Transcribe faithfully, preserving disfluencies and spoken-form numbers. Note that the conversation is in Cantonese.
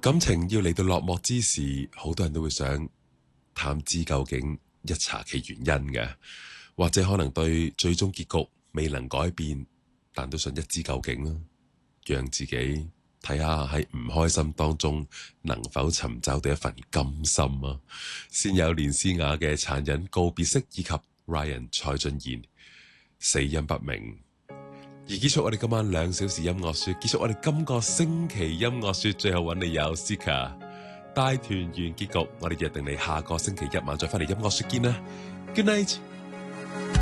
感情要嚟到落幕之時，好多人都會想探知究竟一查其原因嘅，或者可能對最終結局未能改變，但都想一知究竟啦，讓自己睇下喺唔開心當中能否尋找到一份甘心啊！先有連詩雅嘅殘忍告別式，以及 Ryan 蔡俊賢死因不明。而結束我哋今晚兩小時音樂說，結束我哋今個星期音樂說，最後揾你有 Sika 大團圓結局。我哋約定你下個星期一晚再翻嚟音樂說見啦。Good night。